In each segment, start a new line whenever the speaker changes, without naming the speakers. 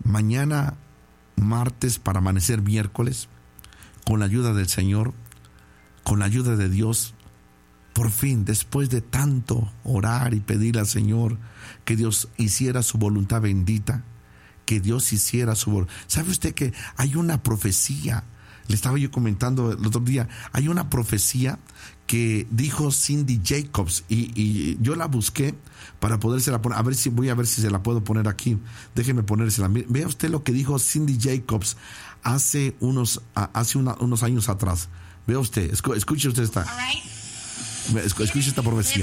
mañana martes para amanecer miércoles, con la ayuda del Señor, con la ayuda de Dios, por fin, después de tanto orar y pedir al Señor que Dios hiciera su voluntad bendita, que Dios hiciera su voluntad. ¿Sabe usted que hay una profecía? Le estaba yo comentando el otro día, hay una profecía que dijo Cindy Jacobs y yo la busqué para podérsela poner. Voy a ver si se la puedo poner aquí. Déjeme ponérsela. Vea usted lo que dijo Cindy Jacobs hace unos años atrás. Vea usted, escuche usted esta. Escuche esta profecía.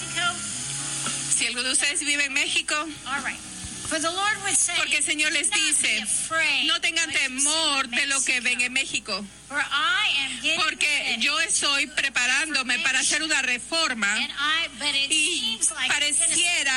Si alguno de ustedes vive en México, porque el Señor les dice, no tengan temor de lo que ven en México, porque yo estoy preparándome para hacer una reforma y pareciera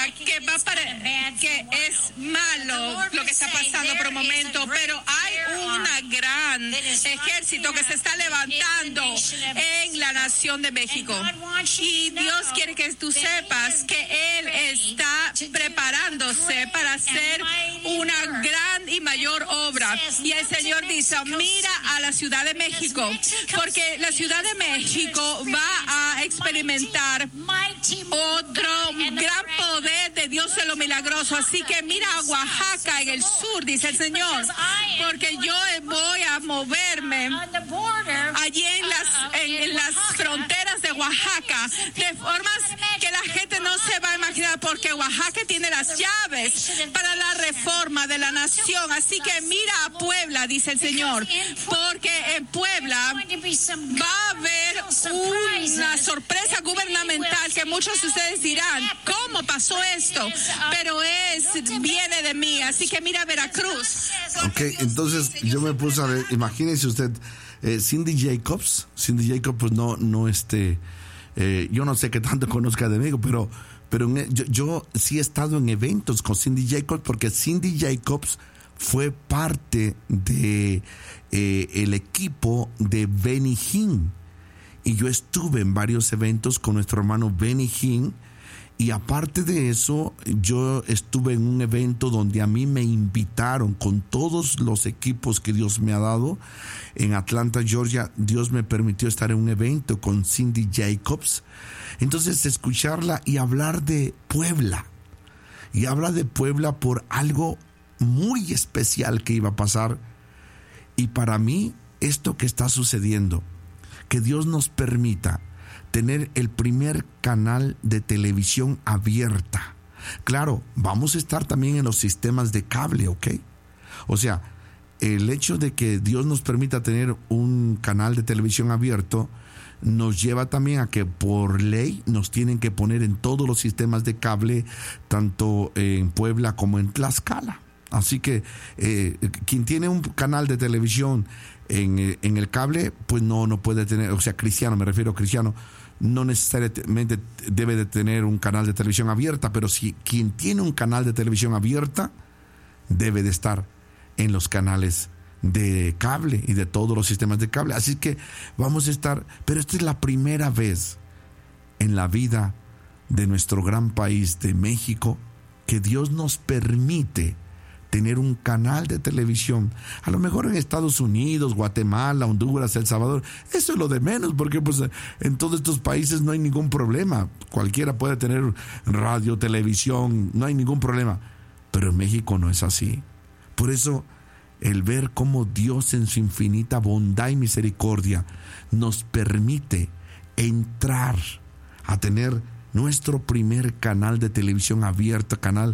que es malo lo que está pasando por un momento, pero hay un gran ejército que se está levantando en la nación de México y Dios quiere que tú sepas que Él está preparándose para hacer una gran y mayor obra. Y el Señor dice, mira a la Ciudad de México, porque la Ciudad de México va a experimentar otro gran poder de Dios de lo milagroso. Así que mira a Oaxaca en el sur, dice el Señor, porque yo voy a moverme allí en las fronteras de Oaxaca, de formas que la gente no se va a imaginar, porque Oaxaca tiene las llaves para la reforma de la nación. Así que mira a Puebla, dice el Señor, porque en Puebla va a haber una sorpresa gubernamental que muchos de ustedes dirán, ¿cómo pasó esto? Pero viene de mí. Así que mira Veracruz.
Ok, entonces yo me puse a ver, imagínense usted, Cindy Jacobs pues no yo no sé qué tanto conozca de mí, pero yo sí he estado en eventos con Cindy Jacobs, porque Cindy Jacobs fue parte de el equipo de Benny Hinn, y yo estuve en varios eventos con nuestro hermano Benny Hinn. Y aparte de eso, yo estuve en un evento donde a mí me invitaron con todos los equipos que Dios me ha dado. En Atlanta, Georgia, Dios me permitió estar en un evento con Cindy Jacobs. Entonces, escucharla y hablar de Puebla. Y habla de Puebla por algo muy especial que iba a pasar. Y para mí, esto que está sucediendo, que Dios nos permita tener el primer canal de televisión abierta. Claro, vamos a estar también en los sistemas de cable, ¿ok? O sea, el hecho de que Dios nos permita tener un canal de televisión abierto nos lleva también a que por ley nos tienen que poner en todos los sistemas de cable, tanto en Puebla como en Tlaxcala. Así que quien tiene un canal de televisión en el cable, pues no puede tener, o sea, cristiano, me refiero a cristiano, no necesariamente debe de tener un canal de televisión abierta, pero si quien tiene un canal de televisión abierta debe de estar en los canales de cable y de todos los sistemas de cable. Así que vamos a estar, pero esta es la primera vez en la vida de nuestro gran país de México que Dios nos permite tener un canal de televisión. A lo mejor en Estados Unidos, Guatemala, Honduras, El Salvador, eso es lo de menos, porque pues en todos estos países no hay ningún problema. Cualquiera puede tener radio, televisión, no hay ningún problema. Pero en México no es así. Por eso, el ver cómo Dios en su infinita bondad y misericordia nos permite entrar a tener nuestro primer canal de televisión abierto, canal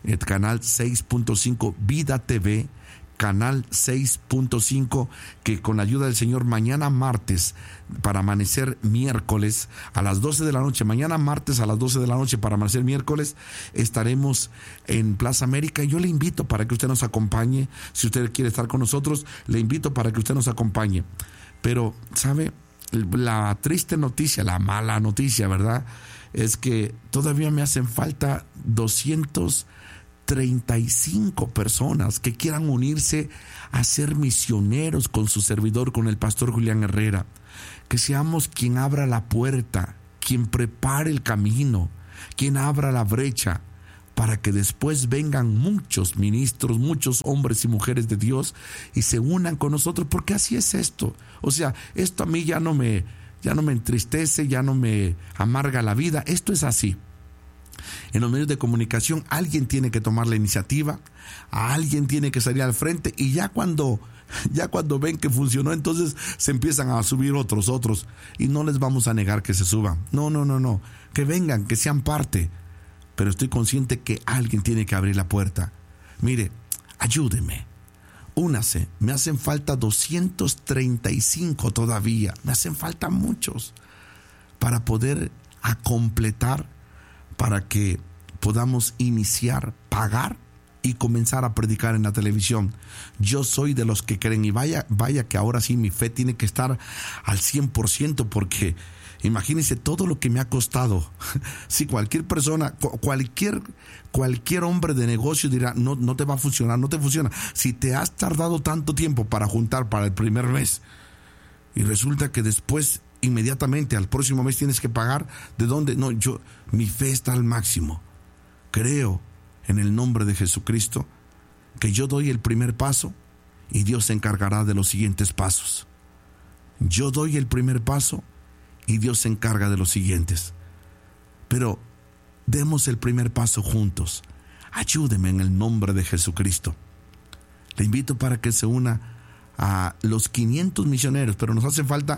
6.5 Vida TV, canal 6.5, que con la ayuda del Señor mañana martes para amanecer miércoles a las 12 de la noche, mañana martes a las 12 de la noche para amanecer miércoles, estaremos en Plaza América. Yo le invito para que usted nos acompañe. Si usted quiere estar con nosotros, le invito para que usted nos acompañe. Pero, ¿sabe? La triste noticia, la mala noticia, ¿verdad?, es que todavía me hacen falta 235 personas que quieran unirse a ser misioneros con su servidor, con el pastor Julián Herrera. Que seamos quien abra la puerta, quien prepare el camino, quien abra la brecha para que después vengan muchos ministros, muchos hombres y mujeres de Dios y se unan con nosotros, porque así es esto. O sea, esto a mí ya no me entristece, ya no me amarga la vida. Esto es así. En los medios de comunicación alguien tiene que tomar la iniciativa, alguien tiene que salir al frente, y ya cuando ven que funcionó, entonces se empiezan a subir otros, y no les vamos a negar que se suban. No, que vengan, que sean parte, pero estoy consciente que alguien tiene que abrir la puerta. Mire, ayúdeme, únase. Me hacen falta 235 todavía, me hacen falta muchos para poder completar, para que podamos iniciar, pagar y comenzar a predicar en la televisión. Yo soy de los que creen, y vaya que ahora sí mi fe tiene que estar al 100%, porque imagínense todo lo que me ha costado. Si cualquier persona, cualquier hombre de negocio dirá, no te va a funcionar, no te funciona. Si te has tardado tanto tiempo para juntar para el primer mes, y resulta que después, inmediatamente al próximo mes tienes que pagar, ¿de dónde? No, mi fe está al máximo. Creo en el nombre de Jesucristo que yo doy el primer paso y Dios se encargará de los siguientes pasos. Yo doy el primer paso y Dios se encarga de los siguientes. Pero demos el primer paso juntos. Ayúdeme en el nombre de Jesucristo. Le invito para que se una a los 500 misioneros, pero nos hace falta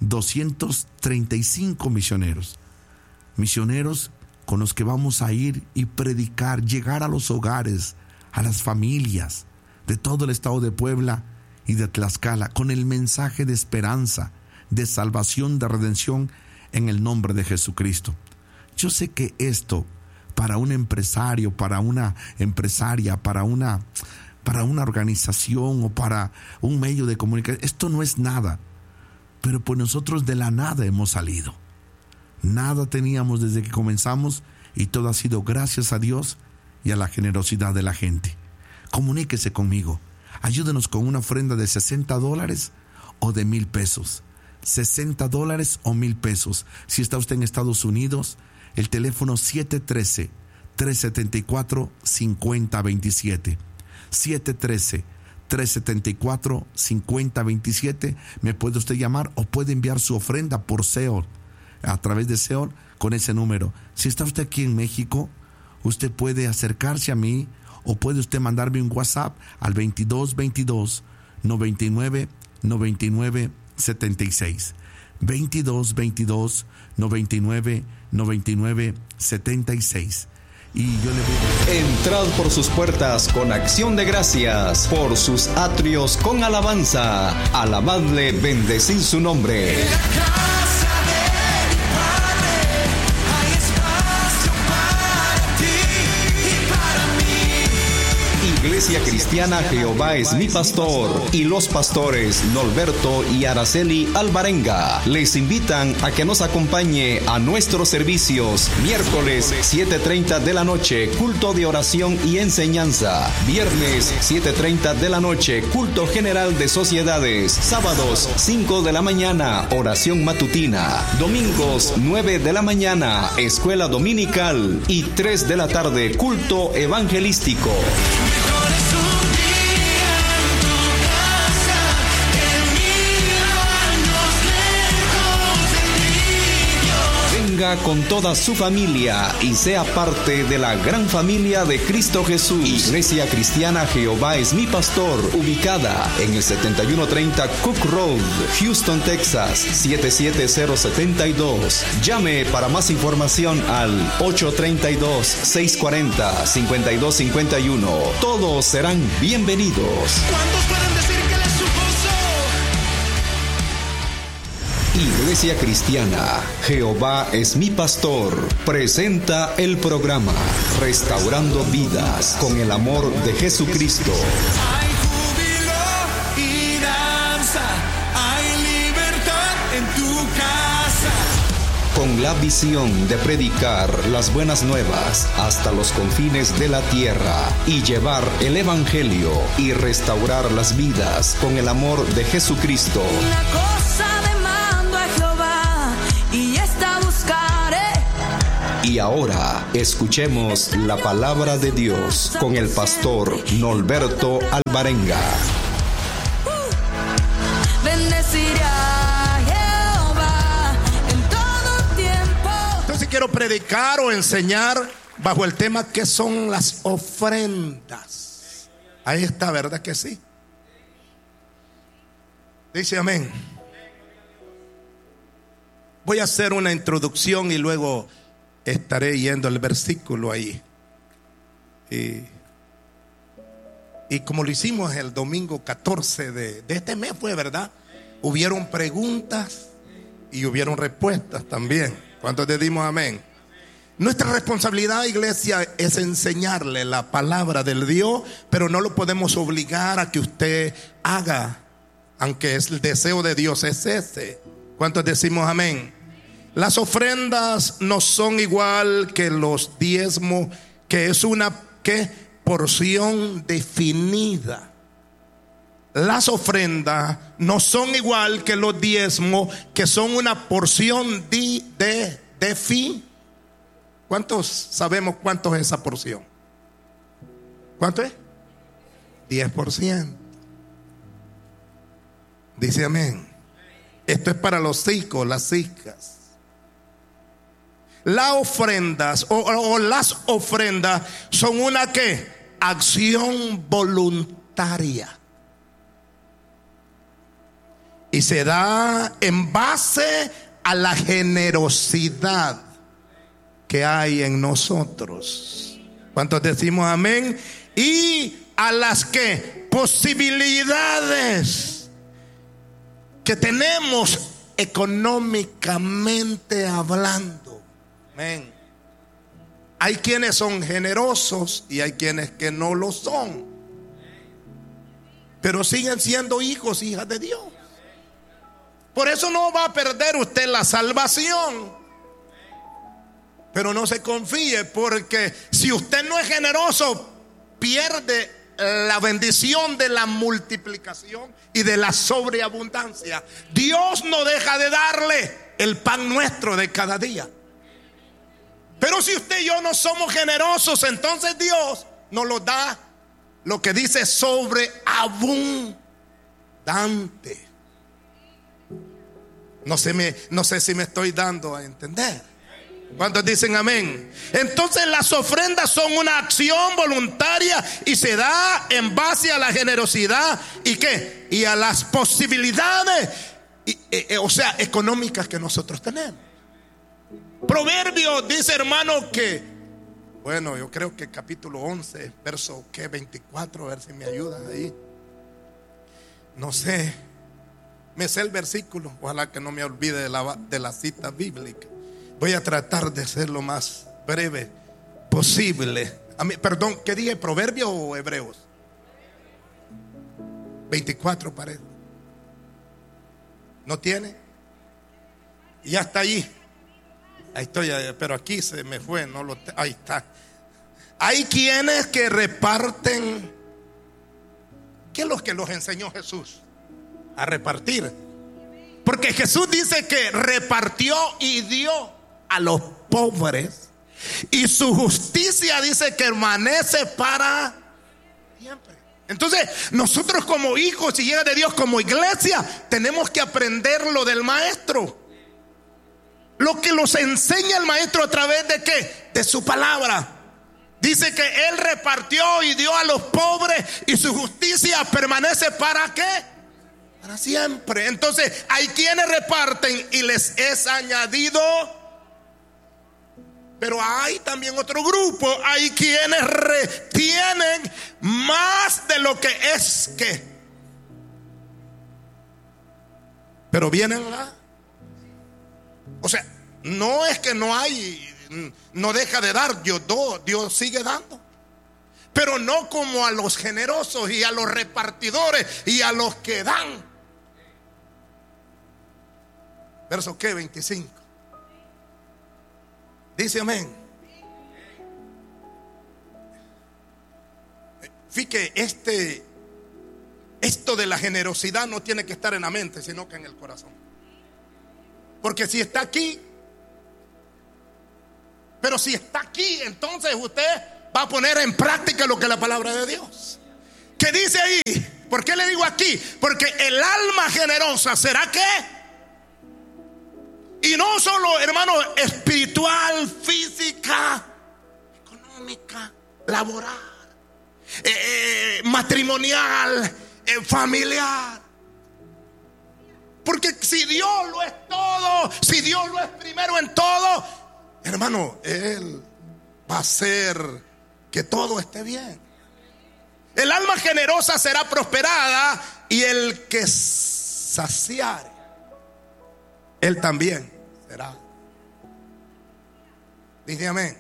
235 misioneros con los que vamos a ir y predicar, llegar a los hogares, a las familias de todo el estado de Puebla y de Tlaxcala, con el mensaje de esperanza, de salvación, de redención en el nombre de Jesucristo. Yo sé que esto, para un empresario, para una empresaria, para una organización o para un medio de comunicación, esto no es nada. Pero pues nosotros de la nada hemos salido. Nada teníamos desde que comenzamos, y todo ha sido gracias a Dios y a la generosidad de la gente. Comuníquese conmigo. Ayúdenos con una ofrenda de $60 o de $1,000. $60 o $1,000. Si está usted en Estados Unidos, el teléfono 713-374-5027. 713-374-5027. Me puede usted llamar o puede enviar su ofrenda por SEO, a través de SEO, con ese número. Si está usted aquí en México, usted puede acercarse a mí o puede usted mandarme un WhatsApp al 2222 99 99 76. 2222 99 99 76. Y yo le voy a...
Entrad por sus puertas con acción de gracias, por sus atrios con alabanza. Alabadle, bendecid su nombre. En la casa de mi Padre hay espacio para ti y para mí. Iglesia Cristiana Jehová es mi pastor, y los pastores Norberto y Araceli Alvarenga les invitan a que nos acompañe a nuestros servicios. Miércoles 7:30 de la noche, culto de oración y enseñanza. Viernes 7:30 de la noche, culto general de sociedades. Sábados 5 de la mañana, oración matutina. Domingos 9 de la mañana, escuela dominical. Y 3 de la tarde, culto evangelístico. Venga con toda su familia y sea parte de la gran familia de Cristo Jesús. Iglesia Cristiana Jehová es mi pastor, ubicada en el 7130 Cook Road, Houston, Texas, 77072. Llame para más información al 832-640-5251. Todos serán bienvenidos. ¿Cuántos pueden decir que Él es su gozo? Iglesia Cristiana Jehová es mi pastor presenta el programa Restaurando Vidas con el amor de Jesucristo. Hay júbilo y danza, hay libertad en tu casa. Con la visión de predicar las buenas nuevas hasta los confines de la tierra y llevar el evangelio y restaurar las vidas con el amor de Jesucristo. Una cosa demando a Jehová y esta buscaré. Y ahora escuchemos la palabra de Dios con el pastor Norberto Alvarenga.
Bendeciré a Jehová en todo tiempo.
Entonces quiero predicar o enseñar bajo el tema ¿qué son las ofrendas? Ahí está, ¿verdad que sí? Dice amén. Voy a hacer una introducción y luego estaré yendo al versículo ahí. Y como lo hicimos el domingo 14 de este mes fue, ¿verdad? Hubieron preguntas y hubieron respuestas también. ¿Cuántos te dimos amén? Nuestra responsabilidad, iglesia, es enseñarle la palabra del Dios, pero no lo podemos obligar a que usted haga, aunque es el deseo de Dios es ese. ¿Cuántos decimos amén? Las ofrendas no son igual que los diezmos, que es una porción definida. Las ofrendas no son igual que los diezmos, que son una porción definida. ¿Cuántos sabemos cuánto es esa porción? ¿Cuánto es? 10%. Dice amén. Esto es para los hijos, las hijas. Las ofrendas o las ofrendas son una acción voluntaria. Y se da en base a la generosidad que hay en nosotros. ¿Cuántos decimos amén? Y a las posibilidades que tenemos económicamente hablando. Amén. Hay quienes son generosos y hay quienes que no lo son, pero siguen siendo hijos, hijas de Dios. Por eso no va a perder usted la salvación. Pero no se confíe, porque si usted no es generoso, pierde la bendición de la multiplicación y de la sobreabundancia. Dios no deja de darle el pan nuestro de cada día. Pero si usted y yo no somos generosos, entonces Dios nos lo da, lo que dice sobreabundante. No sé si me estoy dando a entender. ¿Cuántos dicen amén? Entonces las ofrendas son una acción voluntaria y se da en base a la generosidad y a las posibilidades económicas que nosotros tenemos. Proverbios dice, hermano, que bueno, yo creo que capítulo 11 verso 24, a ver si me ayuda ahí. No sé, me sé el versículo, ojalá que no me olvide de la cita bíblica. Voy a tratar de ser lo más breve posible. Perdón, ¿qué dije? ¿Proverbios o Hebreos? 24 parece. ¿No tiene? Ya está ahí. Ahí estoy, pero aquí se me fue. Ahí está. Hay quienes que reparten. ¿Qué es lo que los enseñó Jesús? A repartir. Porque Jesús dice que repartió y dio a los pobres, y su justicia dice que permanece para siempre. Entonces nosotros como hijos y hijas de Dios, como iglesia, tenemos que aprender lo del maestro, lo que nos enseña el maestro a través de de su palabra. Dice que él repartió y dio a los pobres, y su justicia permanece para para siempre. Entonces hay quienes reparten y les es añadido. Pero hay también otro grupo, hay quienes retienen más de lo que es pero vienen o sea, no es que no hay, no deja de dar, Dios sigue dando. Pero no como a los generosos y a los repartidores y a los que dan. Verso 25. Dice amén. Fíjate, esto de la generosidad no tiene que estar en la mente, sino que en el corazón. Porque si está aquí, Pero si está aquí, entonces usted va a poner en práctica lo que es la palabra de Dios. ¿Qué dice ahí? ¿Por qué le digo aquí? Porque el alma generosa será ¿qué? Y no solo, hermano, espiritual, física, económica, laboral, matrimonial, familiar. Porque si Dios lo es todo, si Dios lo es primero en todo, hermano, Él va a hacer que todo esté bien. El alma generosa será prosperada, y el que saciare, él también será. Dice amén.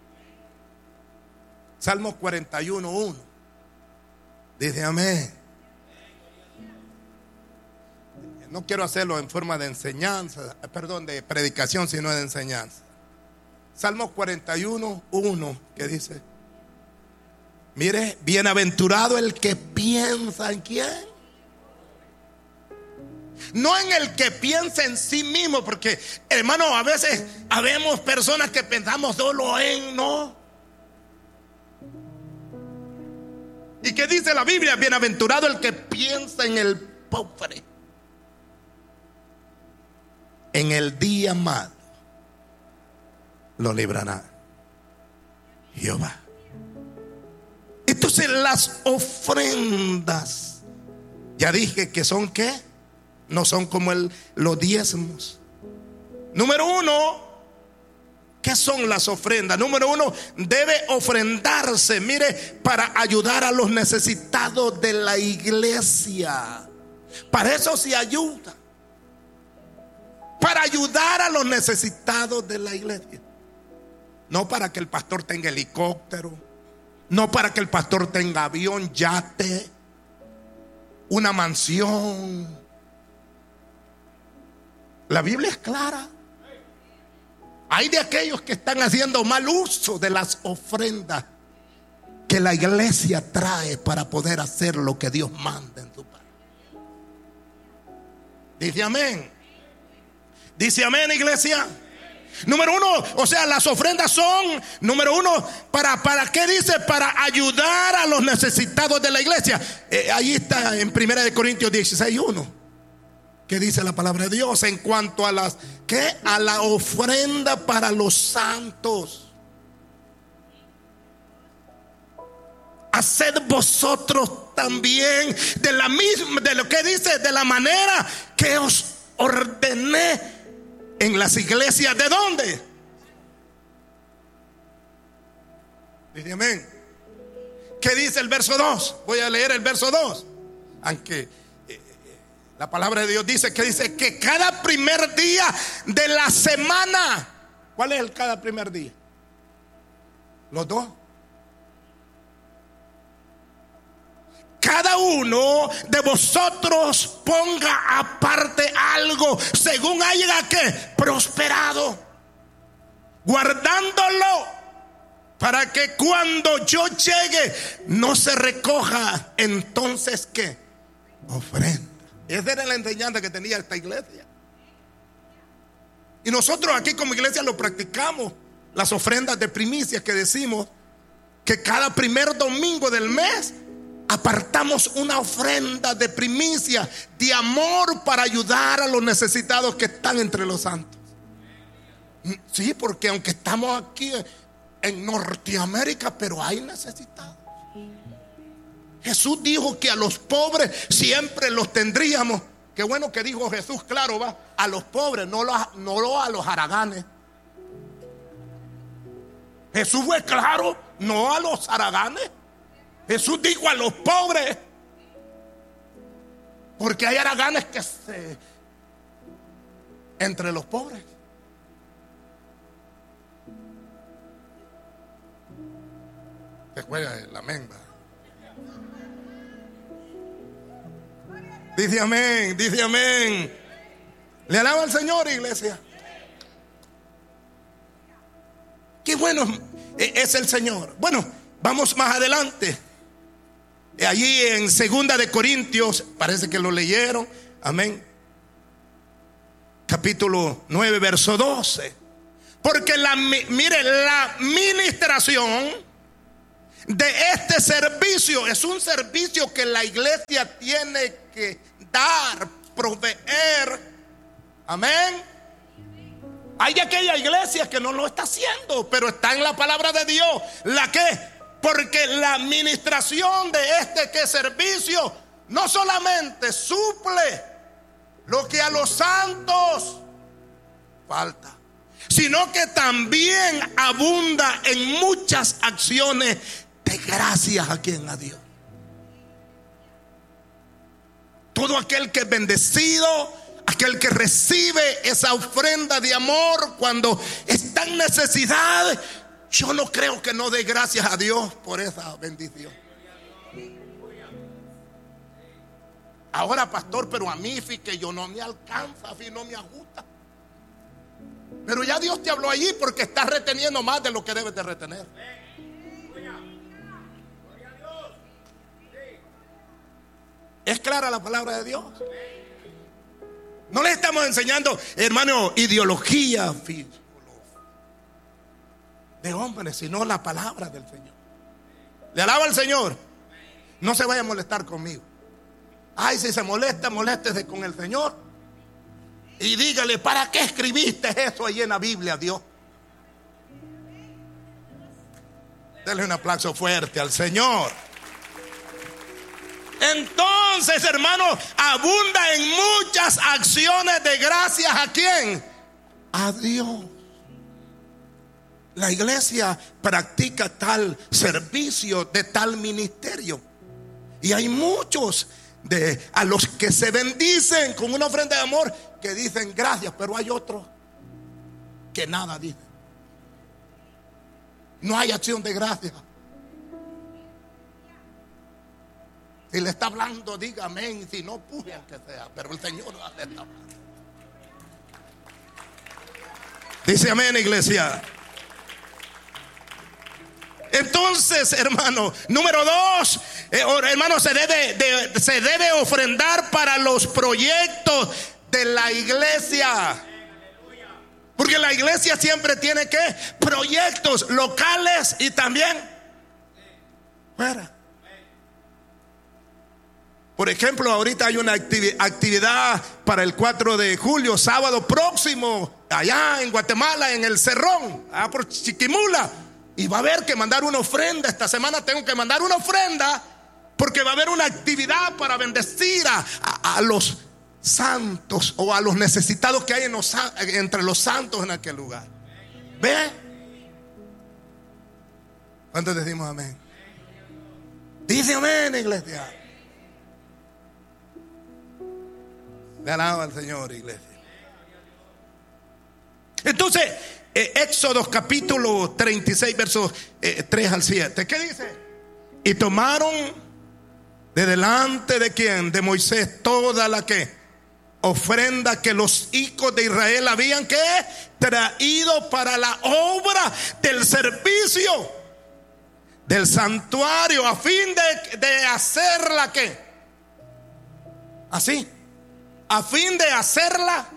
Salmos 41:1. Dice amén. No quiero hacerlo en forma de enseñanza, perdón, de predicación, sino de enseñanza. Salmos 41:1, que dice: mire, bienaventurado el que piensa en quién. No en el que piensa en sí mismo, porque hermano, a veces habemos personas que pensamos solo en no. ¿Y qué dice la Biblia? Bienaventurado el que piensa en el pobre. En el día malo lo librará Jehová. Entonces las ofrendas, ya dije que son ¿qué? No son como los diezmos. Número uno, ¿qué son las ofrendas? Número uno, debe ofrendarse, mire, para ayudar a los necesitados de la iglesia. Para eso se ayuda. Para ayudar a los necesitados de la iglesia. No para que el pastor tenga helicóptero, no para que el pastor tenga avión, yate, una mansión. La Biblia es clara. Hay de aquellos que están haciendo mal uso de las ofrendas que la iglesia trae para poder hacer lo que Dios manda en su palabra. Dice amén. Dice amén, iglesia. Número uno, o sea, las ofrendas son, número uno, ¿para qué dice? Para ayudar a los necesitados de la iglesia. Ahí está en 1 Corintios 16:1. ¿Qué dice la palabra de Dios en cuanto a las ¿qué? A la ofrenda para los santos? Haced vosotros también de la misma, de lo que dice, de la manera que os ordené en las iglesias. ¿De dónde? Dice amén. ¿Qué dice el verso 2? Voy a leer el verso 2. Aunque la palabra de Dios dice que cada primer día de la semana. ¿Cuál es el cada primer día? Los dos. Cada uno de vosotros ponga aparte algo según haya que prosperado, guardándolo para que cuando yo llegue no se recoja entonces ¿qué? Ofrenda. Esa era la enseñanza que tenía esta iglesia. Y nosotros aquí como iglesia lo practicamos. Las ofrendas de primicias que decimos que cada primer domingo del mes apartamos una ofrenda de primicia, de amor, para ayudar a los necesitados que están entre los santos. Sí, porque aunque estamos aquí en Norteamérica, pero hay necesitados. Jesús dijo que a los pobres siempre los tendríamos. Qué bueno que dijo Jesús, claro, va, a los pobres, no a los haraganes. Jesús fue claro, no a los haraganes. Jesús dijo a los pobres, porque hay haraganes que entre los pobres. Se juega la menga. Dice amén, dice amén. Le alaba al Señor, iglesia. Qué bueno es el Señor. Bueno, vamos más adelante. Allí en 2 de Corintios, parece que lo leyeron. Amén. Capítulo 9, verso 12. Porque la ministración de este servicio es un servicio que la iglesia tiene que dar, proveer. Amén. Hay de aquella iglesia que no lo está haciendo, pero está en la palabra de Dios. ¿La qué? Porque la administración de este servicio no solamente suple lo que a los santos falta, sino que también abunda en muchas acciones de gracias a quien, a Dios. Todo aquel que es bendecido, aquel que recibe esa ofrenda de amor cuando está en necesidad, yo no creo que no dé gracias a Dios por esa bendición. Ahora, pastor, pero a mí que yo no me alcanza, no me ajusta. Pero ya Dios te habló allí porque estás reteniendo más de lo que debes de retener. ¿Es clara la palabra de Dios? No le estamos enseñando, hermano, ideología de hombres, sino la palabra del Señor. ¿Le alaba al Señor? No se vaya a molestar conmigo. Ay, si se molesta, moléstese con el Señor. Y dígale, ¿para qué escribiste eso ahí en la Biblia, Dios? Denle un aplauso fuerte al Señor. Entonces, hermano, abunda en muchas acciones de gracias. ¿A quién? A Dios. La iglesia practica tal servicio, de tal ministerio. Y hay muchos a los que se bendicen con una ofrenda de amor, que dicen gracias, pero hay otros que nada dicen. No hay acción de gracias. Si le está hablando, diga amén. Si no, puje al que sea, pero el Señor no hace esta. Dice amén, iglesia. Entonces, hermano, número 2, hermano, se debe ofrendar para los proyectos de la iglesia. Porque la iglesia siempre tiene que proyectos locales y también fuera. Por ejemplo, ahorita hay una actividad para el 4 de julio, sábado próximo, allá en Guatemala, en el Cerrón, allá por Chiquimula. Y va a haber que mandar una ofrenda. Esta semana tengo que mandar una ofrenda, porque va a haber una actividad para bendecir a los santos o a los necesitados que hay entre los santos en aquel lugar. ¿Ve? ¿Cuántos decimos amén? Dice amén, iglesia. Le alaba al Señor, iglesia. Entonces, Éxodo capítulo 36, versos 3 al 7. ¿Qué dice? Y tomaron de delante de quién, de Moisés, toda la que ofrenda que los hijos de Israel habían que traído para la obra del servicio del santuario, a fin de hacerla que así, a fin de hacerla.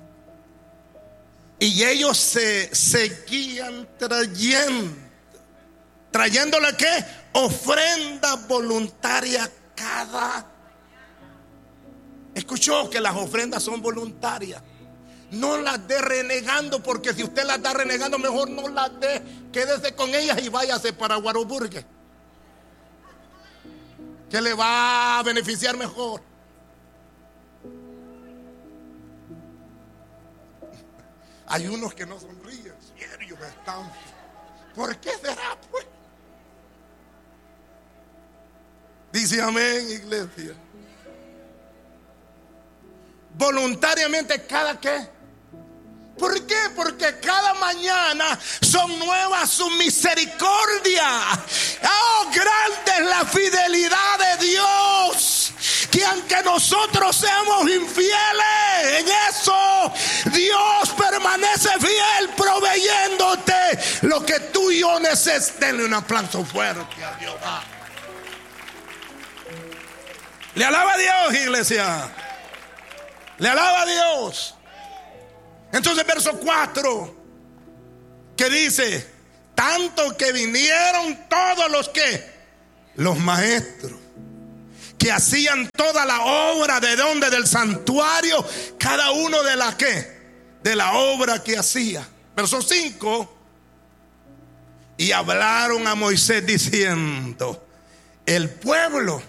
Y ellos se seguían trayéndole ¿qué? Ofrenda voluntaria cada. Escuchó que las ofrendas son voluntarias. No las dé renegando, porque si usted las da renegando, mejor no las dé. Quédese con ellas y váyase para Guaroburgue, que le va a beneficiar mejor. Hay unos que no sonríen, serios están. ¿Por qué será, pues? Dice amén, iglesia. Voluntariamente, ¿cada qué? ¿Por qué? Porque cada mañana son nuevas su misericordia. Oh, grande es la fidelidad de Dios, que aunque nosotros seamos infieles en eso, Dios permanece fiel, proveyéndote lo que tú y yo necesitamos. Denle un aplauso fuerte a Dios. Le alaba a Dios, iglesia. Le alaba a Dios. Entonces, verso 4. que dice, tanto que vinieron todos los maestros, que hacían toda la obra de donde, del santuario, cada uno de la obra que hacía. Verso 5. Y hablaron a Moisés diciendo, el pueblo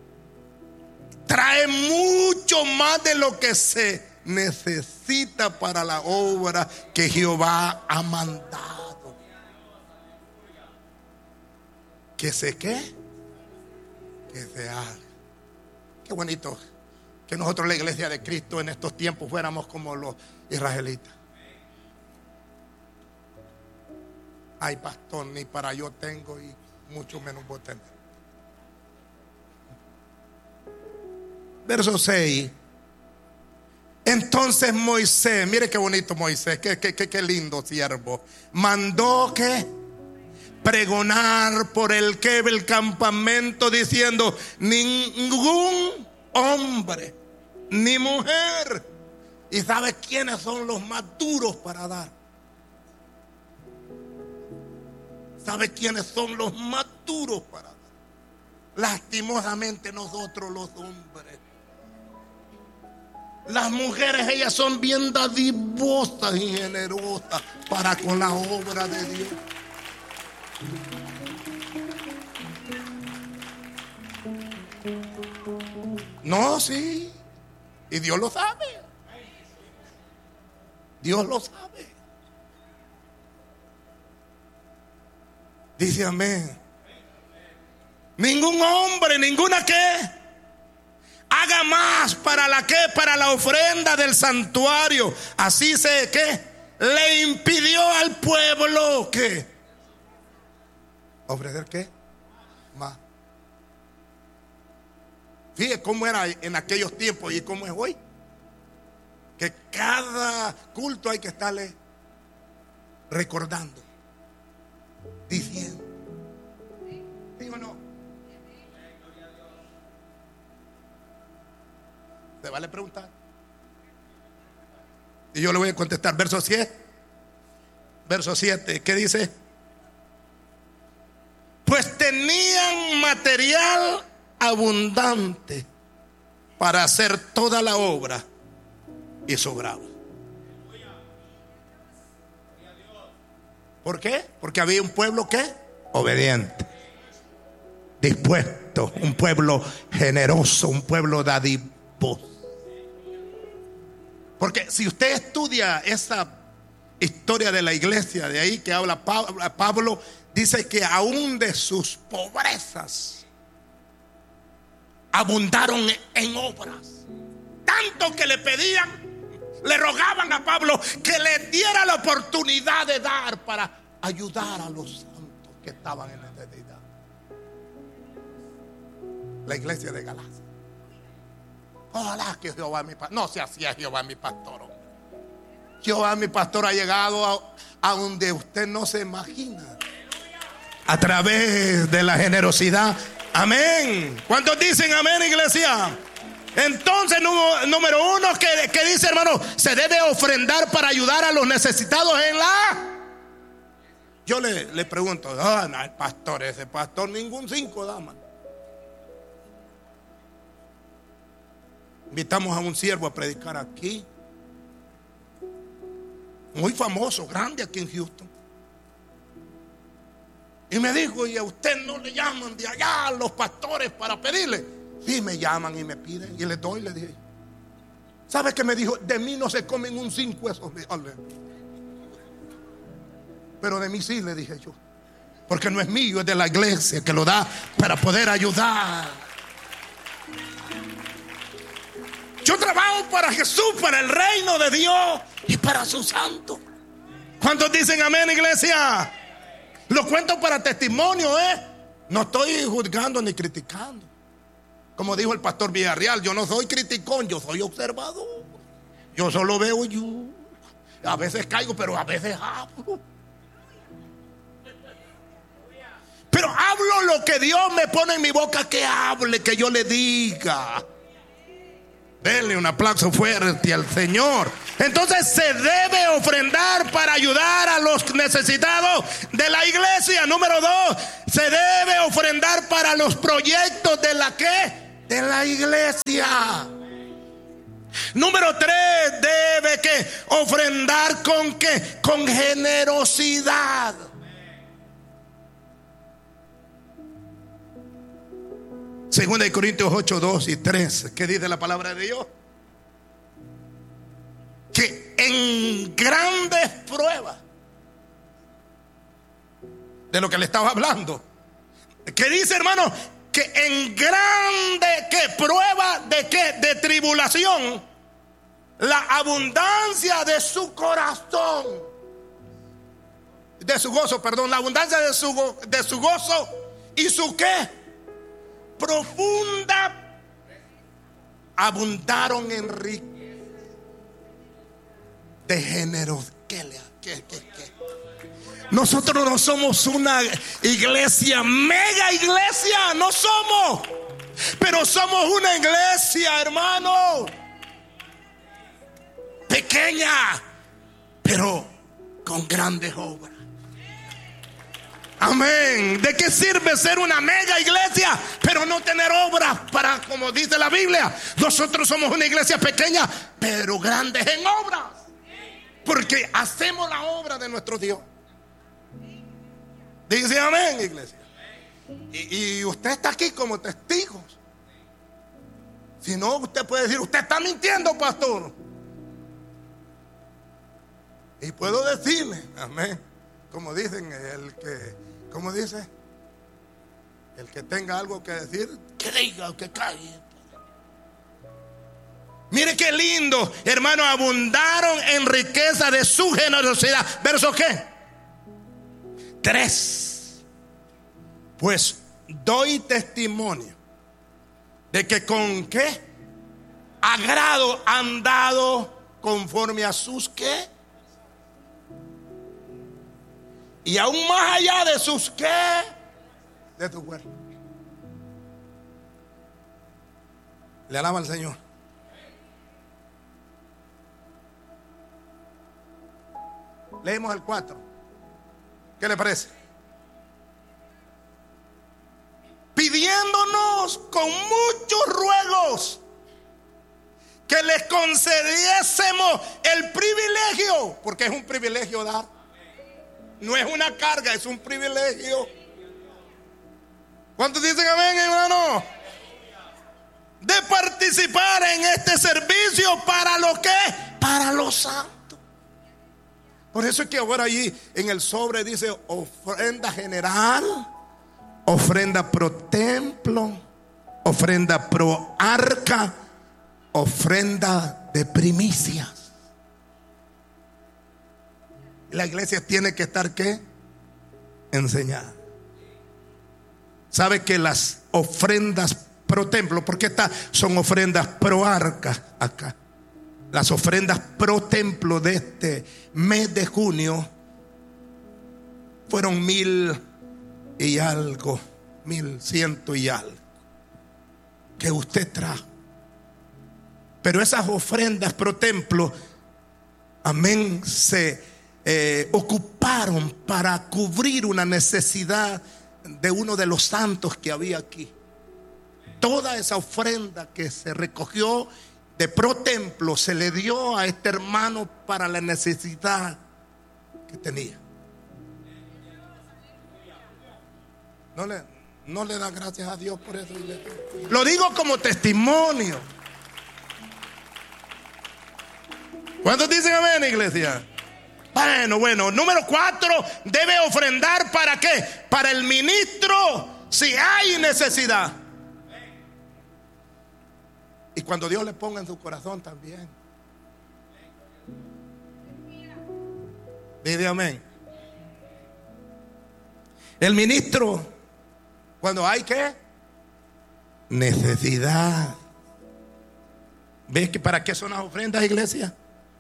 trae mucho más de lo que se necesita para la obra que Jehová ha mandado. Que se haga. Qué bonito que nosotros, la iglesia de Cristo, en estos tiempos fuéramos como los israelitas. Ay, pastor, ni para yo tengo y mucho menos vos tenés. Verso 6. Entonces Moisés, mire qué bonito Moisés, qué lindo siervo, mandó que pregonar por el campamento diciendo, ningún hombre ni mujer. ¿Y sabe quiénes son los más duros para dar? ¿Sabe quiénes son los más duros para dar? Lastimosamente nosotros los hombres. Las mujeres, ellas son bien dadivosas y generosas para con la obra de Dios. No, sí. Y Dios lo sabe. Dios lo sabe. Dice amén. Ningún hombre, ninguna que haga más para la ofrenda del santuario. Así se le impidió al pueblo que ofrecer qué más. Fíjate cómo era en aquellos tiempos y cómo es hoy. Que cada culto hay que estarle recordando, diciendo. ¿Sí o no? ¿Se vale preguntar? Y yo le voy a contestar. Verso 7. Verso 7. ¿Qué dice? Pues tenían material abundante para hacer toda la obra y sobraba. ¿Por qué? Porque había un pueblo que obediente, dispuesto, un pueblo generoso, un pueblo dadivoso. Porque si usted estudia esa historia de la iglesia de ahí que habla Pablo, dice que aún de sus pobrezas abundaron en obras, tanto que le pedían, le rogaban a Pablo que le diera la oportunidad de dar para ayudar a los santos que estaban en necesidad. La iglesia de Galacia. Ojalá que Jehová mi pastor. No se hacía Jehová mi pastor, hombre. Jehová mi pastor ha llegado a donde usted no se imagina, a través de la generosidad. Amén. ¿Cuántos dicen amén, iglesia? Entonces, número 1, que dice, hermano, se debe ofrendar para ayudar a los necesitados en la. Yo le pregunto, no, el pastor, ese pastor, ningún 5 da, man. Invitamos a un siervo a predicar aquí, muy famoso, grande aquí en Houston. Y me dijo, ¿y a usted no le llaman de allá los pastores para pedirle? Sí, me llaman y me piden y les doy, le dije. ¿Sabe qué me dijo? De mí no se comen un 5 esos. Pero de mí sí, le dije yo. Porque no es mío, es de la iglesia que lo da para poder ayudar. Yo trabajo para Jesús, para el reino de Dios y para su santo. ¿Cuántos dicen amén, iglesia? Lo cuento para testimonio, no estoy juzgando ni criticando. Como dijo el pastor Villarreal, yo no soy criticón, yo soy observador. Yo solo veo yo. A veces caigo, pero a veces hablo. Pero hablo lo que Dios me pone en mi boca que hable, que yo le diga. Denle un aplauso fuerte al Señor. Entonces se debe ofrendar para ayudar a los necesitados de la iglesia. Número 2, se debe ofrendar para los proyectos de la ¿qué? De la iglesia. Número 3, debe que ofrendar con ¿qué? Con generosidad. Segunda de Corintios 8, 2 y 3. ¿Qué dice la palabra de Dios? Que en grandes pruebas, de lo que le estaba hablando, que dice, hermano, que en grande ¿qué? Prueba de qué? De tribulación, la abundancia de su corazón, de su gozo, perdón, la abundancia de su gozo y su ¿qué? Profunda, abundaron en riqueza de género. ¿Qué? Nosotros no somos una iglesia, mega iglesia, no somos, pero somos una iglesia, hermano, pequeña, pero con grandes obras. Amén. ¿De qué sirve ser una mega iglesia pero no tener obras para, como dice la Biblia? Nosotros somos una iglesia pequeña pero grandes en obras, porque hacemos la obra de nuestro Dios. Dice amén, iglesia. Y usted está aquí como testigo. Si no, usted puede decir, usted está mintiendo, pastor. Y puedo decirle, amén, como dicen, ¿cómo dice? El que tenga algo que decir, que diga, que calle. Mire qué lindo, hermano, abundaron en riqueza de su generosidad. ¿Verso qué? 3. Pues doy testimonio de que con qué agrado han dado conforme a sus qué, y aún más allá de sus qué, de tu cuerpo. Le alaba al Señor. Leemos el 4. ¿Qué le parece? Pidiéndonos con muchos ruegos que les concediésemos el privilegio, porque es un privilegio dar. No es una carga, es un privilegio. ¿Cuántos dicen amén, hermano? De participar en este servicio para lo que, para los santos. Por eso es que ahora allí en el sobre dice ofrenda general, ofrenda pro templo, ofrenda pro arca, ofrenda de primicias. La iglesia tiene que estar ¿qué? Enseñada. ¿Sabe que las ofrendas pro templo, porque estas son ofrendas pro arca acá? Las ofrendas pro templo de este mes de junio fueron 1,000 y algo, 1,100 y algo que usted trajo. Pero esas ofrendas pro templo, amén, se ocuparon para cubrir una necesidad de uno de los santos que había aquí. Toda esa ofrenda que se recogió de pro templo se le dio a este hermano para la necesidad que tenía. No le da gracias a Dios por eso. Lo digo como testimonio. ¿Cuántos dicen amén, iglesia? Bueno, número 4, debe ofrendar ¿para qué? Para el ministro si hay necesidad. Y cuando Dios le ponga en su corazón también. Dice amén. El ministro, cuando hay ¿qué? Necesidad. ¿Ves que para qué son las ofrendas, iglesia?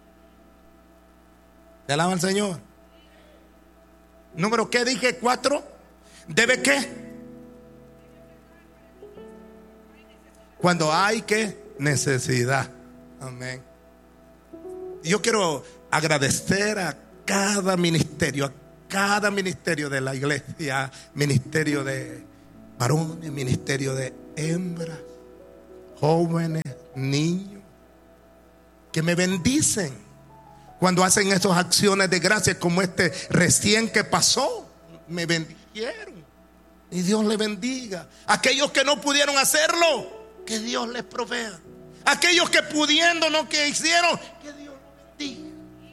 ¿Le alaba al Señor? Número ¿qué dije? 4. ¿Debe qué? Cuando hay ¿qué? Necesidad. Amén. Yo quiero agradecer a cada ministerio de la iglesia, ministerio de varones, ministerio de hembras, jóvenes, niños, que me bendicen cuando hacen esas acciones de gracia, como este recién que pasó. Me bendijeron. Y Dios les bendiga. Aquellos que no pudieron hacerlo, que Dios les provea. Aquellos que pudiendo no que hicieron, que Dios los bendiga.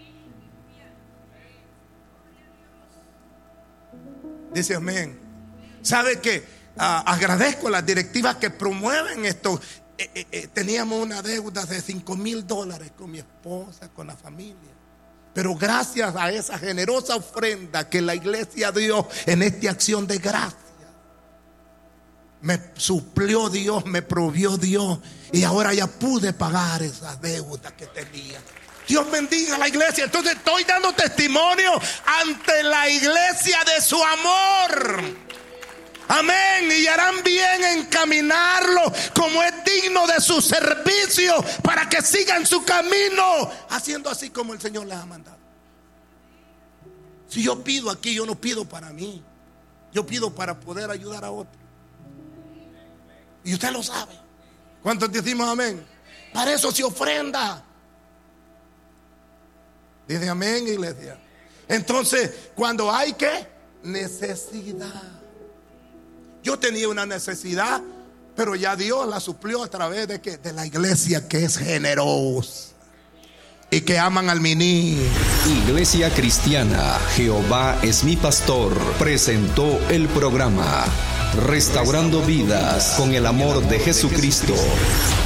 Dice amén. ¿Sabe qué? Agradezco las directivas que promueven esto. Teníamos una deuda de $5,000 con mi esposa, con la familia. Pero gracias a esa generosa ofrenda que la iglesia dio en esta acción de gracia, me suplió Dios, me provió Dios, y ahora ya pude pagar esa deuda que tenía. Dios bendiga a la iglesia. Entonces estoy dando testimonio ante la iglesia de su amor. Amén. Y harán bien en encaminarlo como es digno de su servicio, para que sigan su camino, haciendo así como el Señor les ha mandado. Si yo pido aquí, yo no pido para mí, yo pido para poder ayudar a otros. Y usted lo sabe. ¿Cuántos decimos amén? Para eso se ofrenda. Dice amén, iglesia. Entonces, cuando hay ¿qué? Necesidad. Yo tenía una necesidad, pero ya Dios la suplió a través de ¿qué? De la iglesia que es generosa y que aman al ministro.
Iglesia Cristiana Jehová es mi pastor presentó el programa Restaurando Vidas con el amor de Jesucristo.